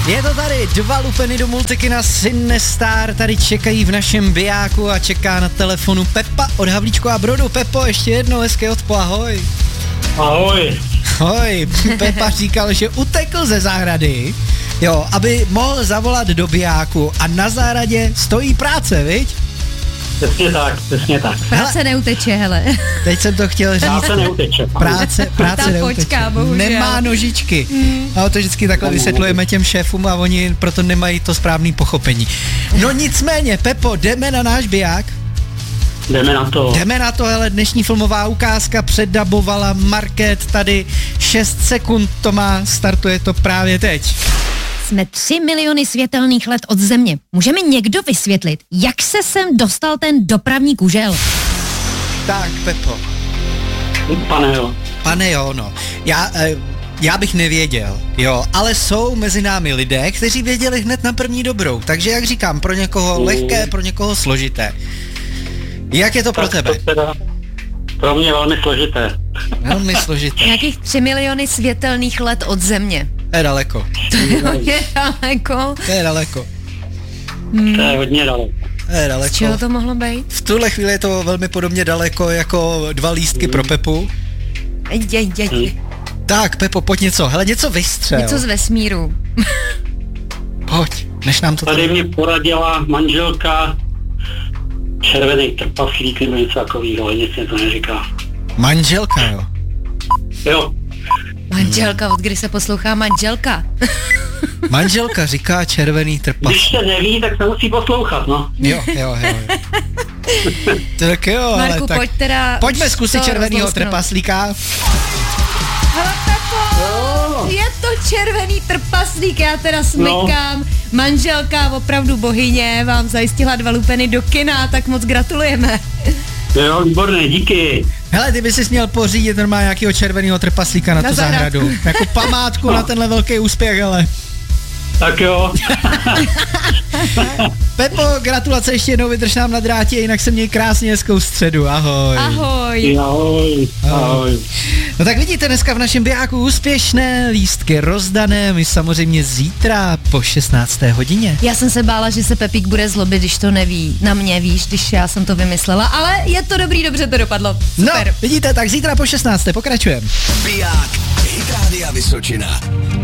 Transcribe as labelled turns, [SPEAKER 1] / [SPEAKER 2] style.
[SPEAKER 1] Je to tady, 2 lupeny do Multikina Sinestar tady čekají v našem bijáku a čeká na telefonu Pepa od Havlíčku a Brodu. Pepo, ještě jednou hezké odpo, ahoj.
[SPEAKER 2] Ahoj.
[SPEAKER 1] Ahoj, Pepa říkal, že utekl ze zahrady, jo, aby mohl zavolat do bijáku a na zahradě stojí práce, viď?
[SPEAKER 2] Přesně tak.
[SPEAKER 3] Práce neuteče, hele.
[SPEAKER 1] Teď jsem to chtěl říct.
[SPEAKER 2] Práce neuteče.
[SPEAKER 1] Práce neuteče.
[SPEAKER 3] Počká, bohužel.
[SPEAKER 1] Nemá nožičky. A to vždycky takhle vysvětlujeme těm šéfům a oni proto nemají to správné pochopení. No nicméně, Pepo, jdeme na náš biják. Jdeme na to, hele, dnešní filmová ukázka předdabovala Market tady 6 sekund to má, startuje to právě teď.
[SPEAKER 3] Jsme 3 miliony světelných let od Země. Může mi někdo vysvětlit, jak se sem dostal ten dopravní kužel?
[SPEAKER 1] Tak, Pepo.
[SPEAKER 2] Pane jo.
[SPEAKER 1] No. Já bych nevěděl, jo, ale jsou mezi námi lidé, kteří věděli hned na první dobrou. Takže jak říkám, pro někoho lehké, pro někoho složité. Jak je to pro tebe?
[SPEAKER 2] To teda pro mě velmi složité.
[SPEAKER 1] Velmi složité.
[SPEAKER 3] Nějakých 3 miliony světelných let od Země.
[SPEAKER 1] To je daleko.
[SPEAKER 3] To je daleko.
[SPEAKER 1] To je daleko.
[SPEAKER 2] To je hodně daleko.
[SPEAKER 1] To je daleko.
[SPEAKER 3] Z čeho to mohlo být?
[SPEAKER 1] V tuhle chvíli je to velmi podobně daleko jako 2 lístky pro Pepu. Tak, Pepo, pojď něco. Hele, něco vystřel.
[SPEAKER 3] Něco z vesmíru.
[SPEAKER 1] Pojď, než nám to
[SPEAKER 2] tady mě poradila manželka červený trpaslík nebo něco takového, ale nic mě to neříká.
[SPEAKER 1] Manželka, jo?
[SPEAKER 2] Jo.
[SPEAKER 3] Manželka, od kdy se poslouchá manželka?
[SPEAKER 1] Manželka říká červený trpaslík.
[SPEAKER 2] Když se neví, tak se musí poslouchat, no.
[SPEAKER 1] Jo. Tak jo,
[SPEAKER 3] Marku,
[SPEAKER 1] ale tak
[SPEAKER 3] pojď teda
[SPEAKER 1] pojďme zkusit červenýho trpaslíka.
[SPEAKER 3] Hele, Pepo, je to červený trpaslík, já teda smykám. No. Manželka, opravdu bohyně, vám zajistila 2 lupeny do kina, tak moc gratulujeme.
[SPEAKER 2] Jo, výborné, díky.
[SPEAKER 1] Hele, ty by si měl pořídit normálně nějakého červeného trpaslíka na tu zahradu. Jako památku na tenhle velký úspěch, hele.
[SPEAKER 2] Tak jo.
[SPEAKER 1] Pepo, gratulace ještě jednou, vydrž nám na drátě, jinak se měj krásně hezkou středu, ahoj.
[SPEAKER 3] Ahoj.
[SPEAKER 2] Ahoj.
[SPEAKER 1] No tak vidíte, dneska v našem bijáku úspěšné lístky rozdané, my samozřejmě zítra po 16. hodině.
[SPEAKER 3] Já jsem se bála, že se Pepík bude zlobit, když to neví na mě, víš, když já jsem to vymyslela, ale je to dobrý, dobře to dopadlo. Super.
[SPEAKER 1] No, vidíte, tak zítra po 16. pokračujeme.
[SPEAKER 4] Biják, Hit Rádia Vysočina.